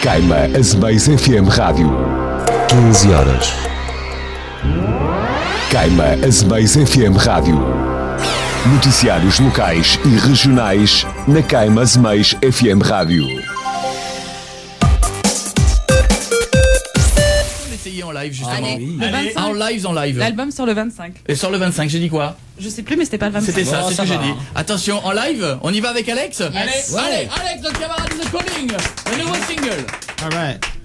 Caima Azeméis FM Rádio. 15 horas. Caima Azeméis FM Rádio. Noticiários locais e regionais na Caima Azeméis FM Rádio. Essayer en live justement. Allez, le Allez, 25. en live. L'album sort le 25. Et sur le 25, j'ai dit quoi? Je sais plus, mais c'était pas le 25. C'était ça, Oh, c'est ce ça que j'ai va. dit. Attention, en live, on y va avec Alex? Yes. Allez, Alex, notre camarade de The Calling, le nouveau single. All right.